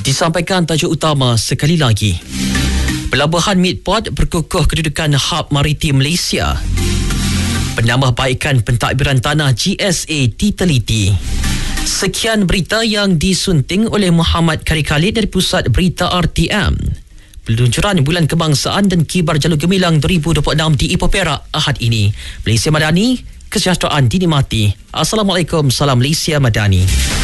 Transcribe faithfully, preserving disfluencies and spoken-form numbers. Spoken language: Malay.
Disampaikan tajuk utama sekali lagi. Pelabuhan Midport berkukuh kedudukan hub maritim Malaysia. Penambahbaikan pentadbiran tanah G S A diteliti. Sekian berita yang disunting oleh Muhammad Kari Khalid dari Pusat Berita R T M. Peluncuran Bulan Kebangsaan dan Kibar Jalur Gemilang dua ribu dua puluh enam di Ipoh Perak Ahad ini. Malaysia Madani, kesejahteraan dinikmati. Assalamualaikum, salam Malaysia Madani.